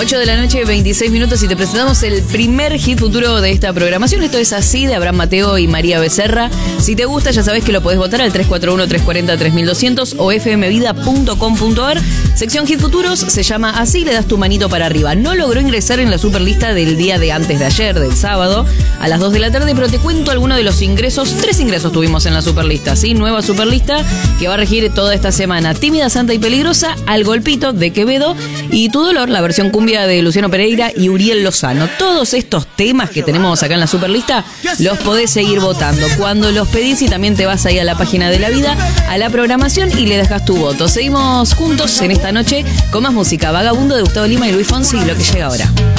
8 de la noche, 26 minutos y te presentamos el primer hit futuro de esta programación. Esto es Así, de Abraham Mateo y María Becerra. Si te gusta, ya sabes que lo podés votar al 341-340-3200 o fmvida.com.ar. Sección Hit Futuros, se llama Así, le das tu manito para arriba. No logró ingresar en la superlista del día de antes de ayer, del sábado, a las 2 de la tarde, pero te cuento algunos de los ingresos. 3 ingresos tuvimos en la superlista, ¿sí? Nueva superlista que va a regir toda esta semana. Tímida, Santa y Peligrosa, Al Golpito, de Quevedo, y Tu Dolor, la versión cumbia de Luciano Pereira y Uriel Lozano. Todos estos temas que tenemos acá en la superlista los podés seguir votando cuando los pedís, y también te vas ahí a la página de La Vida, a la programación, y le dejas tu voto. Seguimos juntos en esta noche con más música. Vagabundo, de Gustavo Lima y Luis Fonsi, y lo que llega ahora.